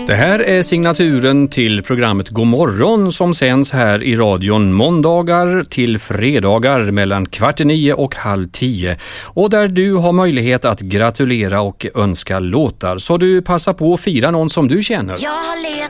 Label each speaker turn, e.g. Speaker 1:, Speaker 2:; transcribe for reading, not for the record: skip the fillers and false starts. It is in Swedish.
Speaker 1: Det här är signaturen till programmet God morgon som sänds här i radion måndagar till fredagar mellan 8:45 och 9:30. Och där du har möjlighet att gratulera och önska låtar. Så du passar på att fira någon som du känner.